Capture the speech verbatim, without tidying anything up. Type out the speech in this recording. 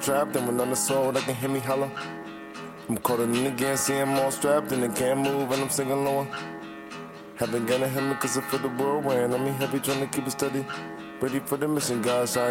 Trapped and when on the soul, they can hear me holler. I'm colder than again, see I'm all strapped and they can't move and I'm singing lower. Haven't gonna hit me cause I feel the whirlwind. I mean, heavy trying to keep it steady. Ready for the mission, God shine.